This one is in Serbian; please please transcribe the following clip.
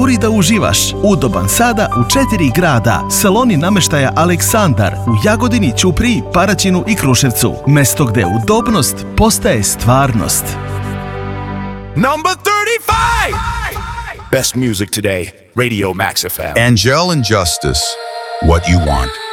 kulturi da uživaš. Udoban sada u 4 grada. Saloni namještaja Aleksandar u Jagodini, Ćupriji, Paraćinu i Kruševcu. Mesto gde udobnost postaje stvarnost. Number 35! Best music today, Radio Max FM. Angel and Justice, what you want.